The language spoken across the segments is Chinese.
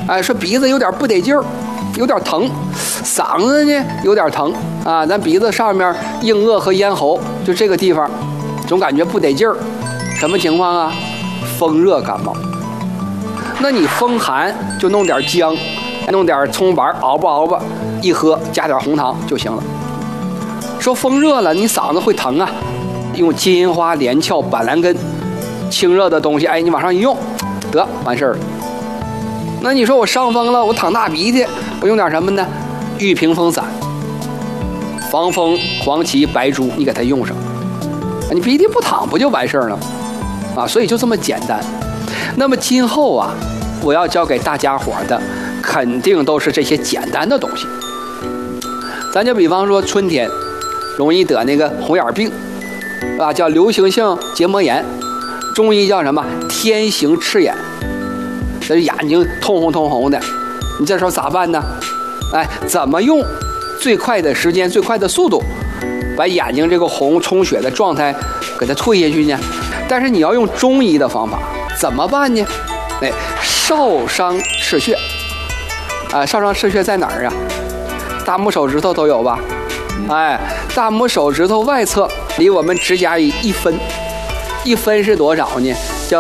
哎，说鼻子有点不得劲儿，有点疼，嗓子呢有点疼啊，咱鼻子上面硬腭和咽喉就这个地方，总感觉不得劲儿，什么情况啊？风热感冒。那你风寒就弄点姜，弄点葱白熬吧，一喝加点红糖就行了。说风热了，你嗓子会疼啊，用金银花、连翘、板蓝根，清热的东西，哎，你往上一用，得完事儿了。那你说我伤风了，我淌大鼻涕，我用点什么呢？玉屏风散、防风、黄芪、白术，你给它用上，你鼻涕不淌不就完事儿了啊？所以就这么简单。那么今后啊，我要教给大家伙的，肯定都是这些简单的东西。咱就比方说春天容易得那个红眼病，啊，叫流行性结膜炎，中医叫什么？天行赤眼。这眼睛通红的，你这时候咋办呢？哎，怎么用最快的时间、最快的速度，把眼睛这个红充血的状态给它退下去呢？但是你要用中医的方法，怎么办呢？哎，少商赤穴，啊，少商赤穴在哪儿啊？大拇手指头都有吧？哎，大拇手指头外侧离我们指甲里1分，1分是多少呢？叫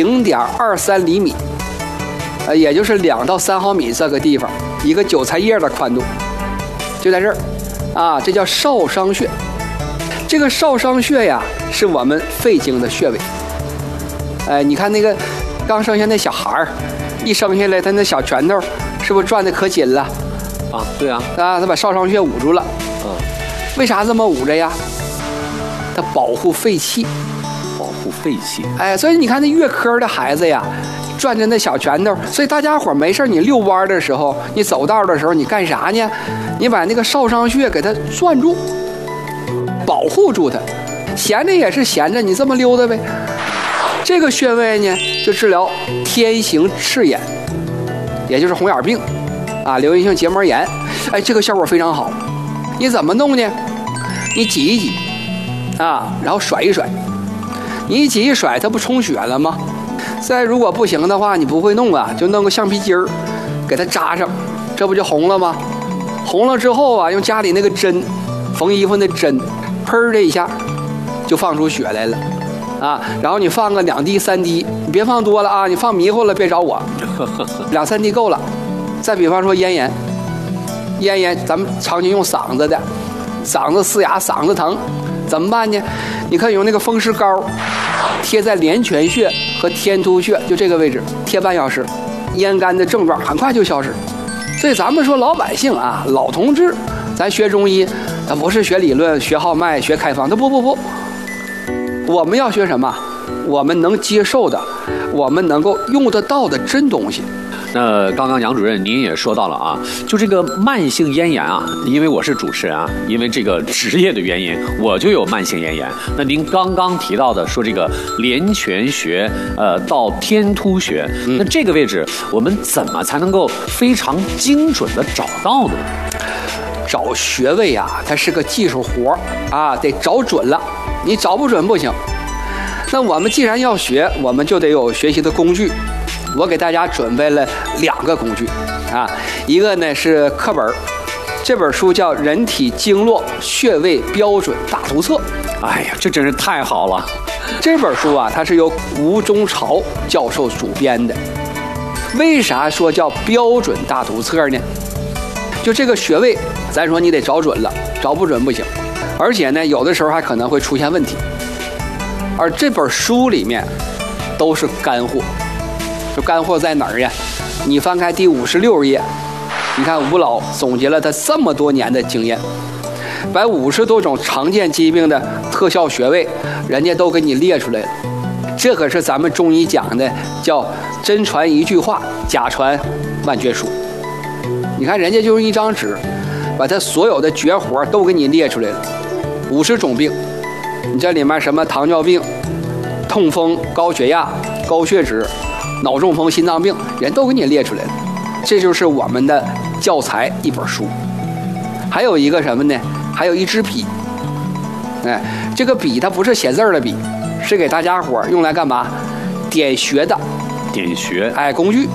0.23厘米。也就是2到3毫米这个地方，一个韭菜叶的宽度，就在这儿，啊，这叫少商穴。这个少商穴呀，是我们肺经的穴位。哎，你看那个刚生下那小孩儿，一生下来他那小拳头是不是转得可紧了？ 啊，对啊， 啊，他把少商穴捂住了。为啥这么捂着呀？它保护肺气。 保护肺气。 哎，所以你看那月科的孩子呀，转着那小拳头，所以大家伙没事，你遛弯的时候，你走道的时候，你干啥呢？你把那个少商穴给它攥住，保护住它。闲着也是闲着，你这么溜达呗。这个穴位呢，就治疗天行赤眼，也就是红眼病啊，流行性结膜炎。哎，这个效果非常好。你怎么弄呢？你挤一挤啊，然后甩一甩。你一挤一甩，它不充血了吗？再如果不行的话，你不会弄啊，就弄个橡皮筋儿给它扎上，这不就红了吗？红了之后啊，用家里那个针，缝衣服那针，砰的一下就放出血来了啊。然后你放个2滴3滴，你别放多了啊，你放迷糊了别找我，2、3滴够了。再比方说咽炎，咽炎咱们常年用嗓子的，嗓子嘶哑，嗓子疼，怎么办呢？你可以用那个风湿膏贴在连泉穴和天突穴，就这个位置贴半小时，咽干的症状很快就消失。所以咱们说老百姓啊，老同志，咱学中医，咱不是学理论、学号脉、学开方，他不，我们要学什么？我们能接受的，我们能够用得到的真东西。 那刚刚杨主任您也说到了啊，就这个慢性咽炎啊，因为我是主持人啊，因为这个职业的原因，我就有慢性咽炎。那您刚刚提到的说这个连泉穴，到天突穴，那这个位置我们怎么才能够非常精准的找到呢？ 找穴位啊，它是个技术活啊，得找准了，你找不准不行。那我们既然要学，我们就得有学习的工具。我给大家准备了2个工具啊，一个呢是课本，这本书叫《人体经络穴位标准大图册》。 哎呀，这真是太好了！ 这本书啊，它是由吴中朝教授主编的。为啥说叫标准大图册呢？就这个穴位，咱说你得找准了，找不准不行。而且呢，有的时候还可能会出现问题。而这本书里面都是干货。就干货在哪儿呀？你翻开第56页，你看吴老总结了他这么多年的经验，把50多种常见疾病的特效穴位，人家都给你列出来了。这可是咱们中医讲的叫真传一句话，假传万卷书。你看人家就用一张纸，把他所有的绝活都给你列出来了，50种病。你这里面什么糖尿病、痛风、高血压、高血脂、脑中风、心脏病，人都给你列出来了。这就是我们的教材一本书。还有一个什么呢？还有一支笔。哎，这个笔它不是写字的笔，是给大家伙用来干嘛？点穴的。 点穴。 哎，工具。